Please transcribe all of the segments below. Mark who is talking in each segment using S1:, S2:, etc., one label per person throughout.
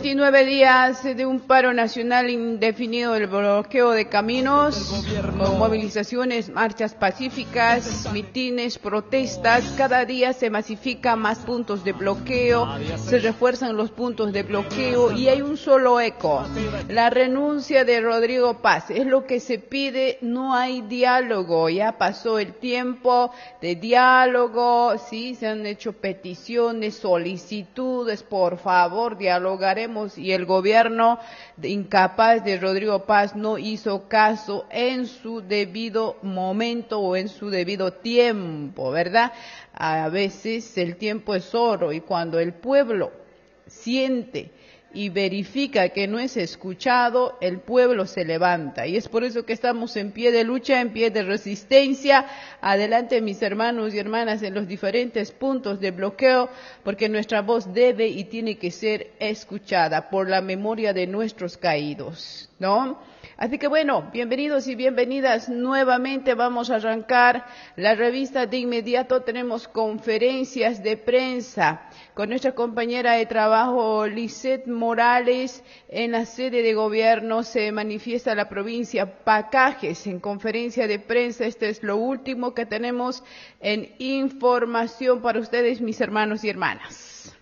S1: 29 días de un paro nacional indefinido del bloqueo de caminos, con movilizaciones, marchas pacíficas, mitines, protestas. Cada día se masifican más puntos de bloqueo, se refuerzan los puntos de bloqueo y hay un solo eco: la renuncia de Rodrigo Paz. Es lo que se pide, no hay diálogo. Ya pasó el tiempo de diálogo, sí, se han hecho peticiones, solicitudes, por favor, dialogaremos, y el gobierno incapaz de Rodrigo Paz no hizo caso en su debido momento o en su debido tiempo, ¿verdad? A veces el tiempo es oro, y cuando el pueblo siente y verifica que no es escuchado, el pueblo se levanta. Y es por eso que estamos en pie de lucha, en pie de resistencia. Adelante, mis hermanos y hermanas, en los diferentes puntos de bloqueo, porque nuestra voz debe y tiene que ser escuchada por la memoria de nuestros caídos, ¿no? Así que bueno, bienvenidos y bienvenidas nuevamente. Vamos a arrancar la revista de inmediato. Tenemos conferencias de prensa con nuestra compañera de trabajo Lisette Morales. En la sede de gobierno se manifiesta la provincia Pacajes en conferencia de prensa. Este es lo último que tenemos en información para ustedes, mis hermanos y hermanas.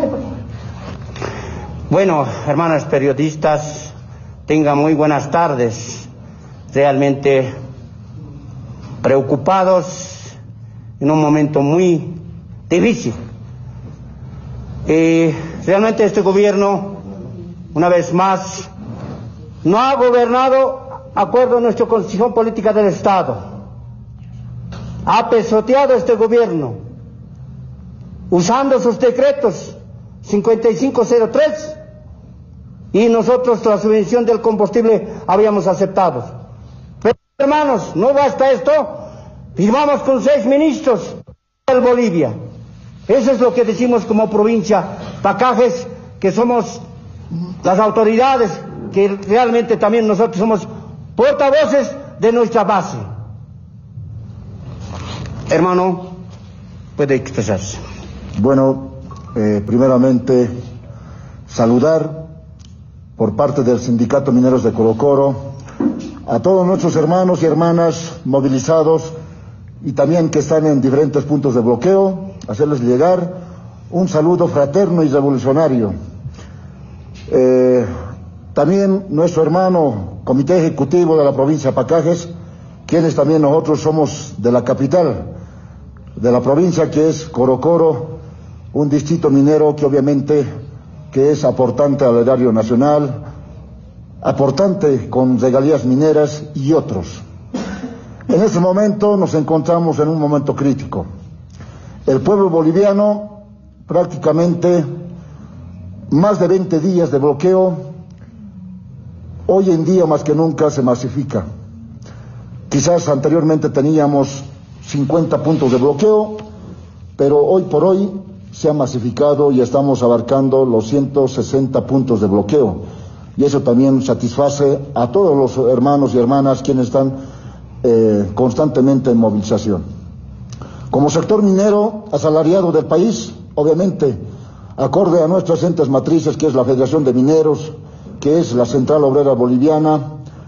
S2: Bueno, hermanos periodistas, tengan muy buenas tardes. Realmente preocupados en un momento muy difícil. Realmente este gobierno, una vez más, no ha gobernado acuerdo a nuestra Constitución Política del Estado. Ha pesoteado este gobierno, usando sus decretos 5503, y nosotros la subvención del combustible habíamos aceptado. Pero, hermanos, no basta esto, firmamos con 6 ministros del Bolivia. Eso es lo que decimos como provincia Pacajes, que somos las autoridades, que realmente también nosotros somos portavoces de nuestra base. Hermano, puede expresarse.
S3: Bueno, primeramente saludar por parte del Sindicato Mineros de Corocoro a todos nuestros hermanos y hermanas movilizados y también que están en diferentes puntos de bloqueo, hacerles llegar un saludo fraterno y revolucionario. También nuestro hermano Comité Ejecutivo de la provincia Pacajes, quienes también nosotros somos de la capital de la provincia, que es Corocoro, un distrito minero que obviamente que es aportante al erario nacional, aportante con regalías mineras y otros. En este momento nos encontramos en un momento crítico. El pueblo boliviano, prácticamente más de 20 días de bloqueo, hoy en día más que nunca se masifica. Quizás anteriormente teníamos 50 puntos de bloqueo, pero hoy por hoy se ha masificado y estamos abarcando los 160 puntos de bloqueo. Y eso también satisface a todos los hermanos y hermanas quienes están constantemente en movilización. Como sector minero asalariado del país, obviamente, acorde a nuestras entes matrices, que es la Federación de Mineros, que es la Central Obrera Boliviana,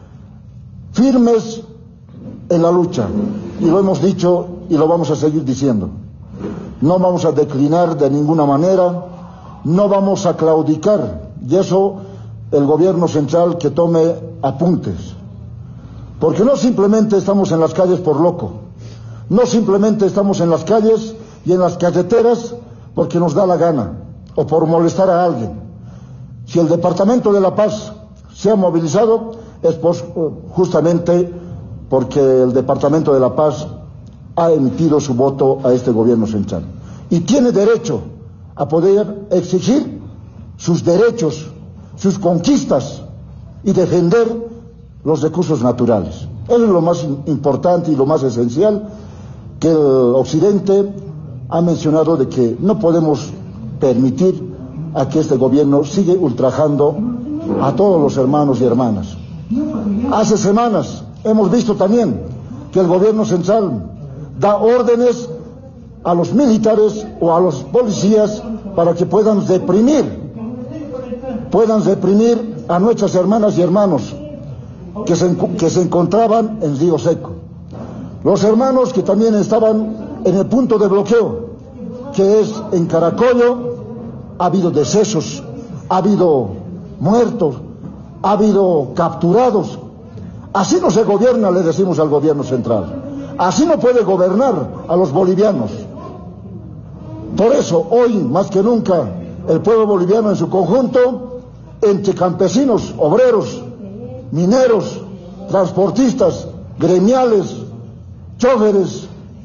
S3: firmes en la lucha, y lo hemos dicho y lo vamos a seguir diciendo. No vamos a declinar de ninguna manera, no vamos a claudicar, y eso el gobierno central que tome apuntes. Porque no simplemente estamos en las calles por loco, no simplemente estamos en las calles y en las carreteras porque nos da la gana, o por molestar a alguien. Si el Departamento de la Paz se ha movilizado, es justamente porque el Departamento de la Paz ha emitido su voto a este gobierno central. Y tiene derecho a poder exigir sus derechos, sus conquistas y defender los recursos naturales. Eso es lo más importante y lo más esencial, que el Occidente ha mencionado, de que no podemos permitir a que este gobierno siga ultrajando a todos los hermanos y hermanas. Hace semanas hemos visto también que el gobierno central da órdenes a los militares o a los policías para que puedan reprimir puedan reprimir a nuestras hermanas y hermanos que se encontraban en Río Seco. Los hermanos que también estaban en el punto de bloqueo, que es en Caracollo. Ha habido decesos, ha habido muertos, ha habido capturados. Así no se gobierna, le decimos al gobierno central. Así no puede gobernar a los bolivianos. Por eso, hoy, más que nunca, el pueblo boliviano en su conjunto, entre campesinos, obreros, mineros, transportistas, gremiales, choferes,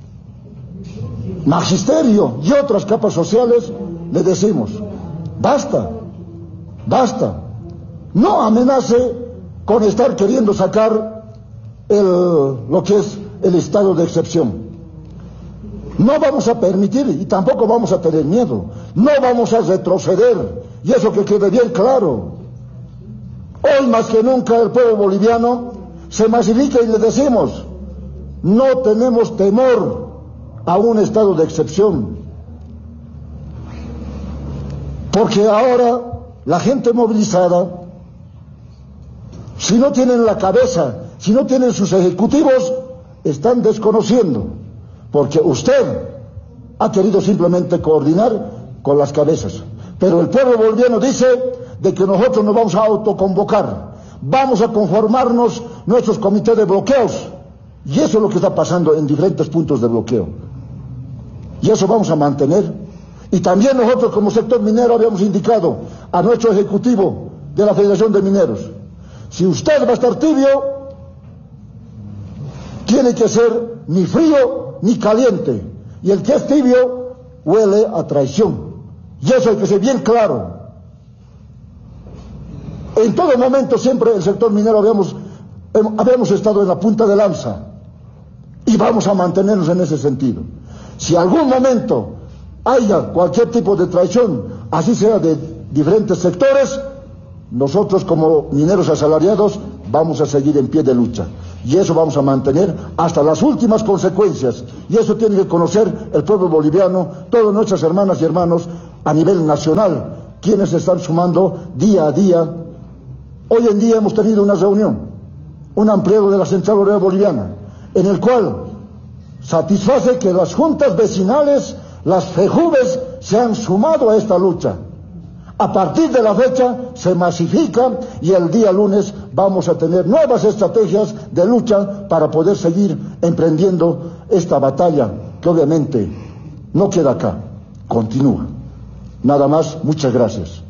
S3: magisterio y otras capas sociales, le decimos, basta, basta. No amenace con estar queriendo sacar lo que es el estado de excepción. No vamos a permitir y tampoco vamos a tener miedo. No vamos a retroceder, y eso que quede bien claro. Hoy más que nunca el pueblo boliviano se masifica y le decimos, no tenemos temor a un estado de excepción. Porque ahora la gente movilizada, si no tienen la cabeza, si no tienen sus ejecutivos, están desconociendo. Porque usted ha querido simplemente coordinar con las cabezas. Pero el pueblo boliviano dice de que nosotros nos vamos a autoconvocar. Vamos a conformarnos nuestros comités de bloqueos. Y eso es lo que está pasando en diferentes puntos de bloqueo. Y eso vamos a mantener. Y también nosotros como sector minero habíamos indicado a nuestro ejecutivo de la Federación de Mineros, si usted va a estar tibio, tiene que ser ni frío ni caliente, y el que es tibio huele a traición, y eso hay que ser bien claro. En todo momento siempre el sector minero habíamos estado en la punta de lanza, y vamos a mantenernos en ese sentido. Si algún momento haya cualquier tipo de traición, así sea de diferentes sectores, nosotros como mineros asalariados vamos a seguir en pie de lucha. Y eso vamos a mantener hasta las últimas consecuencias. Y eso tiene que conocer el pueblo boliviano, todas nuestras hermanas y hermanos a nivel nacional, quienes se están sumando día a día. Hoy en día hemos tenido una reunión, un ampliado de la Central Obrera Boliviana, en el cual satisface que las juntas vecinales, las FEJUVES, se han sumado a esta lucha. A partir de la fecha se masifica y el día lunes vamos a tener nuevas estrategias de lucha para poder seguir emprendiendo esta batalla que obviamente no queda acá, continúa. Nada más, muchas gracias.